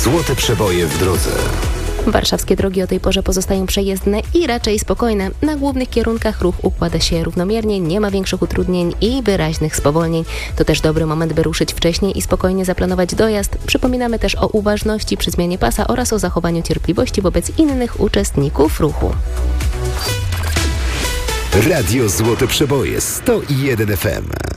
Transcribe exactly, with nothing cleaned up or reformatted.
Złote przeboje w drodze. Warszawskie drogi o tej porze pozostają przejezdne i raczej spokojne. Na głównych kierunkach ruch układa się równomiernie, nie ma większych utrudnień i wyraźnych spowolnień. To też dobry moment, by ruszyć wcześniej i spokojnie zaplanować dojazd. Przypominamy też o uważności przy zmianie pasa oraz o zachowaniu cierpliwości wobec innych uczestników ruchu. Radio Złote Przeboje sto jeden F M.